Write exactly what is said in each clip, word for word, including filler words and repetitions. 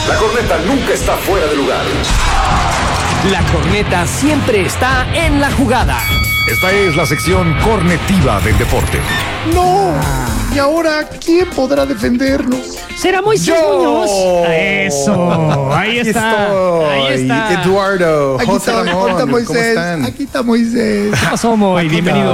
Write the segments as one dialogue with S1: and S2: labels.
S1: La corneta nunca está fuera de lugar.
S2: La corneta siempre está en la jugada.
S3: Esta es la sección cornetiva del deporte.
S4: ¡No! ¿Y ahora quién podrá defendernos?
S2: ¿Será Moisés Muñoz? Eso, ahí está.
S5: Estoy.
S2: Ahí está.
S5: Eduardo,
S4: Aquí
S5: José
S4: está,
S5: Ramón,
S4: aquí está
S5: ¿cómo
S4: Moisés.
S5: están?
S4: Aquí está Moisés.
S2: ¿Qué pasó, Moy? Bienvenido.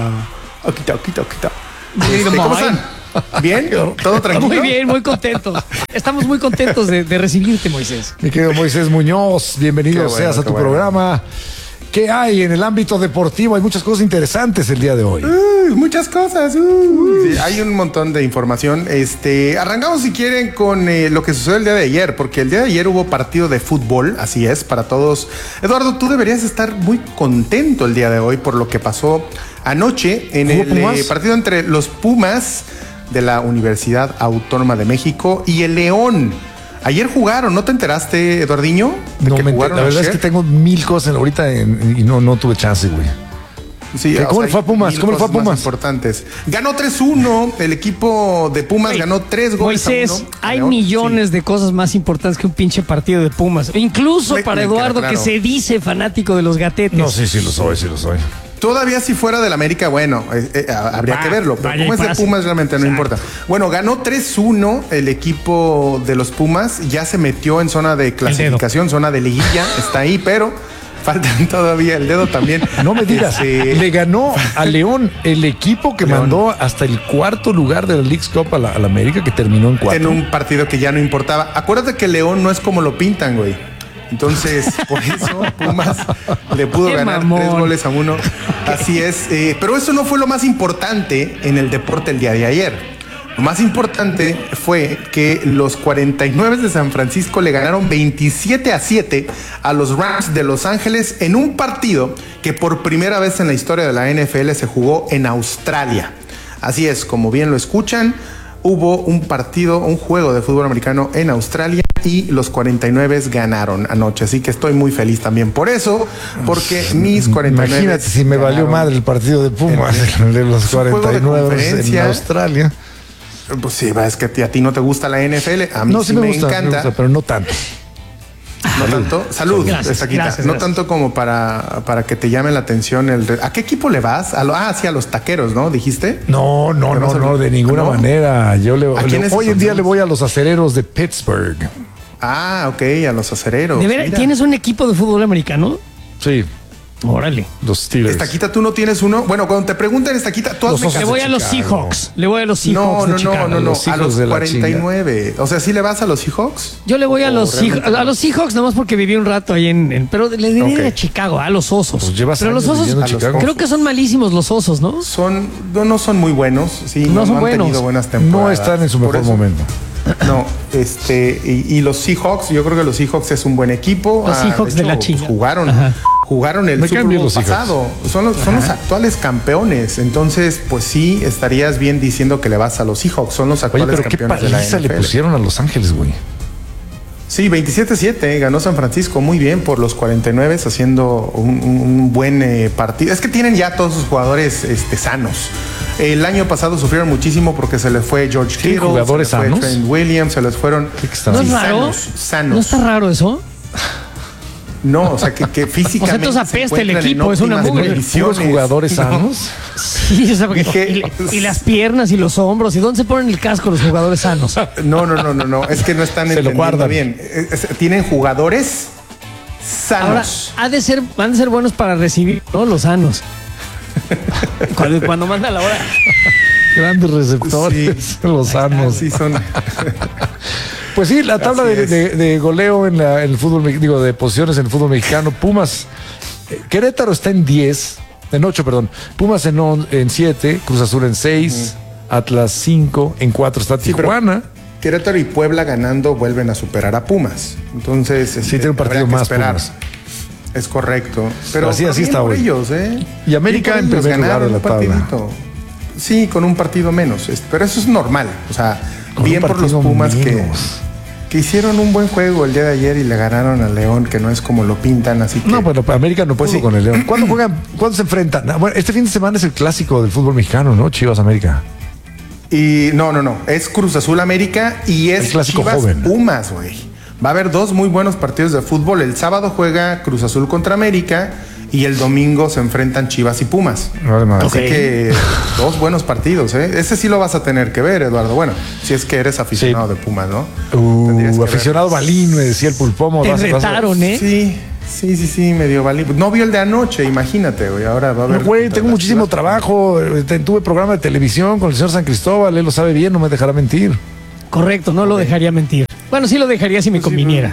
S5: Aquí está, aquí está, aquí está.
S2: Bienvenido,
S5: Este, ¿Cómo
S2: Moy.
S5: están? ¿Bien? ¿Todo tranquilo?
S2: Muy bien, muy contentos. Estamos muy contentos de, de recibirte, Moisés.
S3: Mi querido Moisés Muñoz, bienvenido
S5: Qué bueno,
S3: seas a
S5: qué
S3: tu
S5: bueno.
S3: programa. ¿Qué hay en el ámbito deportivo? Hay muchas cosas interesantes el día de hoy.
S5: Uy, muchas cosas. uy. Sí, hay un montón de información. Este, arrancamos si quieren con eh, lo que sucedió el día de ayer, porque el día de ayer hubo partido de fútbol, así es, para todos. Eduardo, tú deberías estar muy contento el día de hoy por lo que pasó anoche en
S3: ¿Jugó
S5: el
S3: Pumas?
S5: eh, partido entre los Pumas de la Universidad Autónoma de México y el León. Ayer jugaron, ¿no te enteraste, Eduardiño? De
S3: No
S5: que
S3: me enter-
S5: jugaron
S3: la verdad es
S5: ayer?
S3: que tengo mil cosas en- ahorita en- y no, no tuve chance, güey.
S5: Sí,
S3: ¿Qué?
S5: o
S3: ¿Cómo
S5: sea,
S3: le fue a Pumas?
S5: mil
S3: ¿Cómo le fue a
S5: cosas más
S3: Pumas?
S5: importantes. Ganó tres uno. El equipo de Pumas
S2: Oye,
S5: ganó tres goles
S2: Moisés,
S5: a uno.
S2: hay
S5: León,
S2: millones de cosas más importantes que un pinche partido de Pumas. Incluso
S5: Me-
S2: para
S5: me queda
S2: Eduardo,
S5: claro.
S2: que se dice fanático de los gatetes.
S3: No, sí, sí lo soy, sí lo soy.
S5: Sí. Todavía si fuera del América, bueno, eh, eh, habría
S2: Va,
S5: que verlo. Pero
S2: vaya
S5: como
S2: y
S5: es de
S2: pase.
S5: Pumas, realmente no
S2: Exacto.
S5: importa. Bueno, ganó tres uno el equipo de los Pumas. Ya se metió en zona de clasificación, zona de liguilla. Está ahí, pero faltan todavía el dedo también.
S3: No me digas,
S5: Este,
S3: le ganó a León el equipo que
S5: León.
S3: mandó hasta el cuarto lugar de la Leagues Cup a la, a la América, que terminó en cuatro.
S5: en un partido que ya no importaba. Acuérdate que León no es como lo pintan, güey. Entonces, por eso Pumas le pudo
S2: Qué
S5: ganar
S2: mamón.
S5: tres goles a uno. Así es. eh, pero eso no fue lo más importante en el deporte el día de ayer. Lo más importante fue que los cuarenta y nueve de San Francisco le ganaron veintisiete a siete a los Rams de Los Ángeles en un partido que por primera vez en la historia de la N F L se jugó en Australia. Así es, como bien lo escuchan, hubo un partido, un juego de fútbol americano en Australia y los cuarenta y nueve ganaron anoche. Así que estoy muy feliz también por eso, porque mis cuarenta y nueve
S3: Imagínate si me valió
S5: ganaron.
S3: madre el partido de Pumas, el de los
S5: Es un juego de
S3: cuarenta y nueve en
S5: conferencia.
S3: Australia.
S5: Pues sí, va, es que a ti- a ti no te gusta la N F L, a mí
S3: No,
S5: sí,
S3: sí me,
S5: me,
S3: gusta, me
S5: encanta.
S3: gusta, pero no tanto.
S5: No tanto. Salud,
S2: Gracias,
S5: Estaquita.
S2: gracias,
S5: No
S2: gracias.
S5: tanto como para, para que te llame la atención el... re- ¿A qué equipo le vas? A lo- ah, sí, a los taqueros, ¿no? ¿Dijiste?
S3: No, no,
S5: ¿Te
S3: no,
S5: vas a-
S3: no, de ninguna
S5: ¿No?
S3: manera. Yo le,
S5: ¿A
S3: le-
S5: quiénes
S3: hoy en
S5: son?
S3: día le voy a los acereros de Pittsburgh.
S5: Ah, ok, a los acereros.
S2: ¿De veras
S5: Mira.
S2: tienes un equipo de fútbol americano?
S3: Sí,
S2: Órale.
S3: los Steelers.
S5: Estaquita, ¿tú no tienes uno? Bueno, cuando te pregunten, Estaquita, tú
S3: Los
S5: hazme
S3: osos
S2: Le
S5: caso.
S2: voy a los
S3: Chicago.
S2: Seahawks. Le voy a los
S5: No,
S2: Seahawks
S5: no,
S2: de
S5: no,
S2: Chicago.
S5: no, no,
S3: Los
S5: a
S3: hijos
S5: los
S3: de la
S5: cuarenta y nueve. O sea, ¿sí le vas a los Seahawks?
S2: Yo le voy a
S5: ¿O
S2: los
S5: realmente
S2: Seahawks, a los Seahawks nomás porque viví un rato ahí en, en- pero le diría
S5: Ok.
S2: a Chicago, a los Osos.
S3: Pues llevas
S2: pero los
S3: años
S2: Osos,
S3: viviendo en
S5: a los
S3: Chicago.
S2: creo que son malísimos los Osos, ¿no?
S5: Son, no, no son muy buenos, sí,
S2: No
S5: no,
S2: son
S5: no han
S2: buenos.
S5: tenido buenas temporadas.
S3: No están en su
S5: Por
S3: mejor
S5: eso-
S3: momento.
S5: No, este, y, y los Seahawks, yo creo que los Seahawks es un buen equipo.
S2: Los Seahawks de la
S5: pues,
S2: chinga.
S5: jugaron,
S2: Ajá.
S5: jugaron el
S3: Me
S5: Super
S3: caen bien
S5: Bowl
S3: los Seahawks.
S5: pasado. Son los, son los actuales campeones. Entonces, pues sí, estarías bien diciendo que le vas a los Seahawks. Son los
S3: Oye,
S5: actuales
S3: pero qué
S5: campeones de la
S3: paliza
S5: N
S3: le
S5: F L.
S3: pusieron a Los Ángeles, güey.
S5: Sí, veintisiete a siete, ganó San Francisco muy bien por los cuarenta y nueve, haciendo un, un- un buen eh, partido. Es que tienen ya todos sus jugadores este, sanos. El año pasado sufrieron muchísimo porque se les fue George
S3: ¿Tienen
S5: Kittle,
S3: jugadores
S5: se les fue
S3: sanos?
S5: Trent Williams, se les fueron
S3: ¿Qué está-
S2: ¿No es
S5: sí,
S2: raro?
S5: sanos, sanos.
S2: ¿No está raro eso?
S5: No, o sea, que, que físicamente.
S2: O sea, entonces
S5: se
S2: apesta el
S5: encuentran en
S2: equipo, es una
S5: óptimas
S2: mugre.
S5: condiciones.
S3: Puros jugadores
S5: No.
S3: sanos.
S2: Sí, o sea, porque-
S5: Dije-
S2: y, y las piernas y los hombros. ¿Y dónde se ponen el casco los jugadores sanos?
S5: No, no, no, no, no. Es que no están
S3: Se lo
S5: entendiendo
S3: guardan.
S5: bien. Es- es- tienen jugadores
S2: Ahora,
S5: sanos.
S2: ha de ser, van de ser buenos para recibir, ¿no? Los sanos. Cuando, cuando manda la hora.
S3: Grandes receptores,
S5: Sí.
S3: los sanos.
S5: Sí, son.
S3: Pues sí, la tabla
S5: Así
S3: de,
S5: es.
S3: de- de goleo en, la- en el fútbol, me- digo, de posiciones en el fútbol mexicano. Pumas, eh, Querétaro está en diez, en ocho, perdón. Pumas en, on- en siete, Cruz Azul en seis, Atlas cinco, en cuatro está
S5: Sí, pero-
S3: Tijuana.
S5: Querétaro y Puebla ganando vuelven a superar a Pumas. Entonces,
S3: Sí,
S5: este,
S3: tiene un partido
S5: habrá que
S3: más
S5: esperar.
S3: Pumas.
S5: Es correcto. Pero
S3: Así- así
S5: bien
S3: está
S5: por
S3: hoy.
S5: ellos, ¿eh?
S3: Y América
S5: Bien
S3: en
S5: por ellos,
S3: primer lugar
S5: ganaron
S3: de la
S5: un
S3: tabla.
S5: partidito. Sí, con un partido menos. es- Pero eso es normal. O sea,
S3: Con
S5: bien
S3: un
S5: por los
S3: partido
S5: Pumas que,
S3: menos.
S5: que hicieron un buen juego el día de ayer y le ganaron al León, que no es como lo pintan, así que.
S3: No, bueno, América no puede
S5: Sí.
S3: con el León. ¿Cuándo juegan? ¿Cuándo se enfrentan? Ah, Bueno, este fin de semana es el clásico del fútbol mexicano, ¿no? Chivas América.
S5: Y no, no, no. Es Cruz Azul América y
S3: El
S5: es
S3: clásico
S5: Chivas
S3: joven.
S5: Pumas, güey. Va a haber dos muy buenos partidos de fútbol. El sábado juega Cruz Azul contra América y el domingo se enfrentan Chivas y Pumas. Así
S2: okay.
S5: que dos buenos partidos, ¿eh? Ese sí lo vas a tener que ver, Eduardo. Bueno, si es que eres aficionado sí. de Pumas, ¿no?
S3: Uh, aficionado balín, me decía el Pulpomo.
S2: Te retaron, ¿eh?
S5: Sí. Sí, sí, sí, medio valiente. No vio el de anoche, imagínate, güey. Ahora va a haber.
S3: No, güey, tengo muchísimo ciudad. trabajo. Tuve programa de televisión con el señor San Cristóbal. Él lo sabe bien, no me dejará mentir.
S2: Correcto, no okay. lo dejaría mentir. Bueno, sí lo dejaría si me pues conviniera.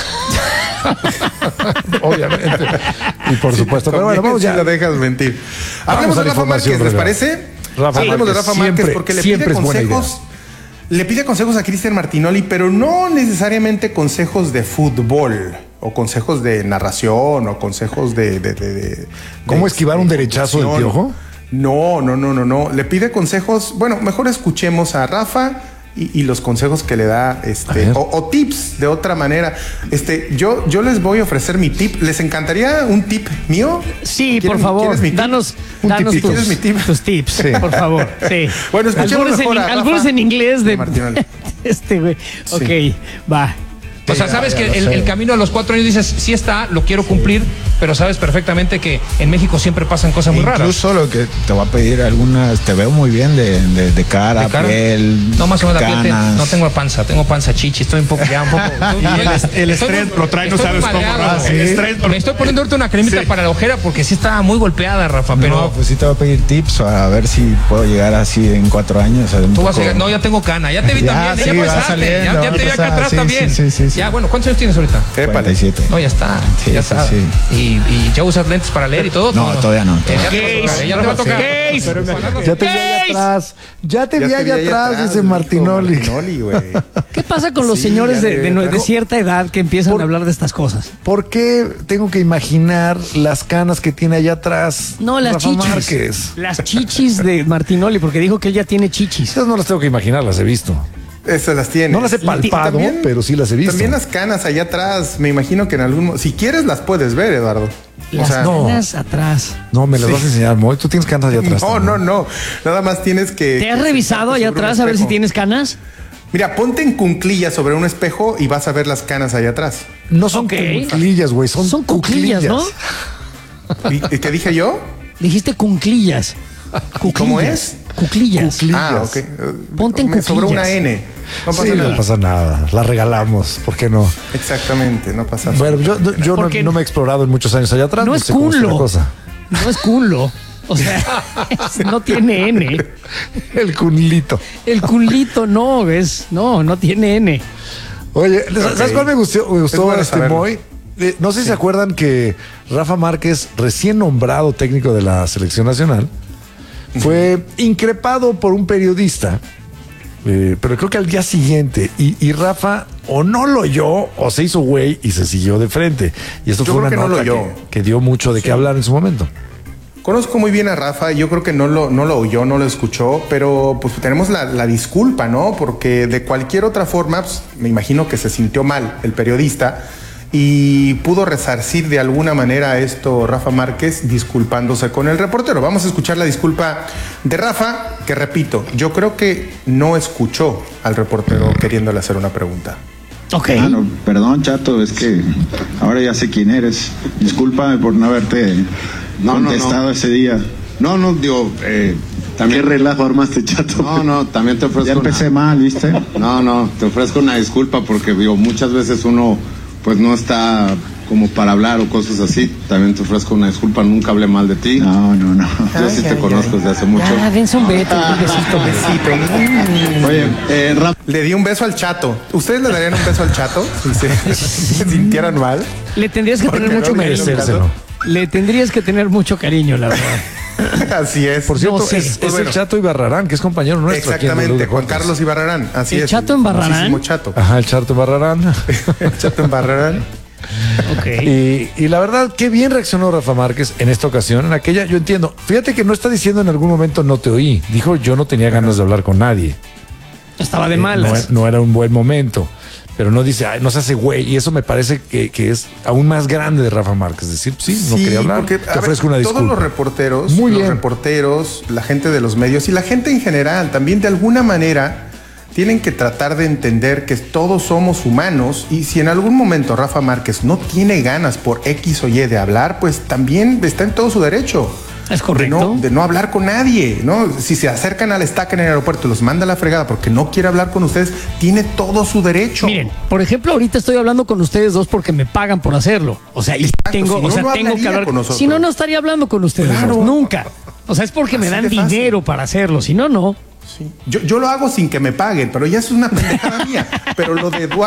S3: Sí, obviamente. Y por
S5: sí,
S3: supuesto. Pero bueno, vamos ya.
S5: Si lo dejas mentir. Hablemos de Rafa Márquez, ¿les parece?
S3: Rafa
S5: Hablemos
S3: Márquez,
S5: de Rafa
S3: siempre,
S5: Márquez porque le pide consejos. Le pide consejos a Cristian Martinoli, pero no necesariamente consejos de fútbol. O consejos de narración, o consejos de... de, de, de
S3: ¿Cómo
S5: de,
S3: esquivar
S5: de,
S3: un derechazo del Piojo?
S5: No, no, no, no, no. Le pide consejos... Bueno, mejor escuchemos a Rafa y, y los consejos que le da, este, o, o tips de otra manera. Este, yo, yo les voy a ofrecer mi tip. ¿Les encantaría un tip mío?
S2: Sí, por favor. Danos, danos
S5: tip?
S2: tus,
S5: mi tip?
S2: tus tips, sí. por favor. Sí.
S5: Bueno, escuchemos
S2: algunos
S5: mejor
S2: en,
S5: a
S2: algunos en inglés de...
S5: de
S2: este, güey.
S5: Sí.
S2: Ok, va.
S6: O sea, sabes que el, el camino a los cuatro años dices, sí está, lo quiero cumplir, pero sabes perfectamente que en México siempre pasan cosas muy raras.
S7: Incluso lo que te voy a pedir algunas, te veo muy bien de, de, de, cara, ¿De cara, piel,
S6: no más o menos la piel, te,
S7: canas.
S6: no tengo panza, tengo panza chichi, estoy un poco ya, un poco.
S8: Y el, el estrés lo trae, no sabes cómo.
S6: Ah, ¿sí? El estrés, me estoy poniendo ahorita una cremita sí. para la ojera porque sí está muy golpeada, Rafa, pero...
S7: No, pues sí te voy a pedir tips a ver si puedo llegar así en cuatro años.
S6: Tú
S7: poco...
S6: vas a llegar, no, ya tengo cana, ya te vi
S7: ya,
S6: también,
S7: sí,
S6: ya pasaste, saliendo, ya, ya te vi acá atrás
S7: sí,
S6: también.
S7: Sí, sí, sí,
S6: ya, bueno, ¿cuántos años tienes ahorita?
S7: cuarenta y siete.
S6: No, ya está,
S7: sí,
S6: ya
S7: sí,
S6: está.
S7: Sí.
S6: ¿Y, ¿Y ya usas lentes para leer y todo?
S7: No, no todavía no. Todavía.
S6: Okay, ya te va a tocar.
S3: Okay. Ya te vi allá atrás. Ya te vi allá atrás, dice Martinoli.
S5: Martinoli,
S2: ¿Qué pasa con los sí, señores de, de, de cierta edad que empiezan por, a hablar de estas cosas?
S3: ¿Por qué tengo que imaginar las canas que tiene allá atrás?
S2: No, las
S3: Rafa
S2: chichis.
S3: Márquez.
S2: Las chichis de Martinoli, porque dijo que él ya tiene chichis.
S3: Esas no las tengo que imaginar, las he visto.
S5: Esas las tienes.
S3: No las he palpado, también, pero sí las he visto.
S5: También las canas allá atrás, me imagino que en algún... Si quieres las puedes ver, Eduardo.
S2: Las o sea, canas no. atrás.
S3: No, me las sí. vas a enseñar, Moy. Tú tienes canas allá atrás.
S5: No, también. no, no. Nada más tienes que...
S2: ¿Te has revisado allá atrás a ver si tienes canas?
S5: Mira, ponte en cuclillas sobre un espejo y vas a ver las canas allá atrás.
S3: No son okay. cuclillas, güey. Son,
S2: son cuclillas, ¿no?
S5: ¿Y qué dije yo?
S2: Dijiste cuclillas.
S5: ¿Cómo es?
S2: Cuclillas.
S5: cuclillas. Ah, ok.
S2: Ponte en
S5: Me
S2: cuclillas.
S5: sobró una N.
S3: No pasa, sí, nada. no pasa nada. La regalamos. ¿Por qué no?
S5: Exactamente, no pasa nada.
S3: Bueno, yo, yo no, no me he explorado en muchos años allá atrás.
S2: No,
S3: no
S2: es
S3: sé
S2: culo. Cosa. No es culo. O sea, no tiene N.
S3: El culito.
S2: El culito no, es. No, no tiene N.
S3: Oye, ¿sabes okay. cuál me gustó, me gustó bueno este Moy? Eh, no sé sí. si se acuerdan que Rafa Márquez, recién nombrado técnico de la selección nacional, fue increpado por un periodista, eh, pero creo que al día siguiente, y, y Rafa o no lo oyó o se hizo güey y se siguió de frente. Y esto
S5: yo
S3: fue una
S5: que
S3: nota
S5: no lo oyó.
S3: Que, que dio mucho de sí. qué hablar en su momento.
S5: Conozco muy bien a Rafa, yo creo que no lo, no lo oyó, no lo escuchó, pero pues tenemos la, la disculpa, ¿no? Porque de cualquier otra forma, pues, me imagino que se sintió mal el periodista y pudo resarcir de alguna manera esto Rafa Márquez disculpándose con el reportero. Vamos a escuchar la disculpa de Rafa, que repito, yo creo que no escuchó al reportero queriéndole hacer una pregunta.
S2: Ok.
S9: Ah, no, perdón, Chato, es que ahora ya sé quién eres. Discúlpame por no haberte no, contestado no, no. ese día.
S10: No, no, digo, eh, también...
S9: ¿Qué relajo armaste, Chato?
S10: No, no, también te ofrezco...
S9: Ya empecé
S10: una...
S9: mal, ¿viste?
S10: No, no, te ofrezco una disculpa porque, digo, muchas veces uno, pues, no está como para hablar o cosas así. También te ofrezco una disculpa, nunca hablé mal de ti.
S9: No, no, no.
S10: Yo ay, sí ay, te ay, conozco ay. desde hace mucho.
S2: Ah, dense un beso, un besito, besito.
S5: Oye, eh, Rap... le di un beso al Chato. ¿Ustedes le darían un beso al Chato si se, se sintieran mal?
S2: Le tendrías que tener mucho merecérselo. Le tendrías que tener mucho cariño, la verdad.
S5: Así es.
S3: Por cierto,
S2: no sé.
S3: es, es el Chato Ibarrarán, que es compañero nuestro.
S5: Exactamente, Juan Carlos Ibarrarán. Así
S2: ¿El
S5: es.
S2: Chato Ibarrarán?
S5: Chato.
S3: Ajá, el Chato Ibarrarán.
S5: El Chato Ibarrarán.
S3: Okay. Y, y la verdad, qué bien reaccionó Rafa Márquez en esta ocasión. En aquella, yo entiendo. Fíjate que no está diciendo en algún momento no te oí. Dijo yo no tenía ganas de hablar con nadie.
S2: Estaba de
S3: eh,
S2: malas.
S3: No, no era un buen momento. Pero no dice, ay, no se hace güey. Y eso me parece que, que es aún más grande de Rafa Márquez. Es decir, sí, no sí, quería hablar. Porque, te ofrezco una disculpa.
S5: Todos los reporteros,
S3: Muy
S5: los
S3: bien.
S5: reporteros, la gente de los medios y la gente en general también de alguna manera tienen que tratar de entender que todos somos humanos y si en algún momento Rafa Márquez no tiene ganas por X o Y de hablar, pues también está en todo su derecho.
S2: Es correcto.
S5: De no, de no hablar con nadie, ¿no? Si se acercan a la estaca en el aeropuerto y los manda a la fregada porque no quiere hablar con ustedes, tiene todo su derecho.
S2: Miren, por ejemplo, ahorita estoy hablando con ustedes dos porque me pagan por hacerlo. O sea, y
S5: Exacto,
S2: tengo,
S5: si no,
S2: o sea,
S5: no
S2: tengo que hablar
S5: con nosotros.
S2: Si no, no estaría hablando con ustedes
S5: Claro.
S2: dos, nunca. O sea, es porque me
S5: Así
S2: dan
S5: de fácil.
S2: dinero para hacerlo. Si no, no.
S5: Sí. Yo, yo lo hago sin que me paguen, pero ya eso es una pendejada mía. Pero lo de Eduardo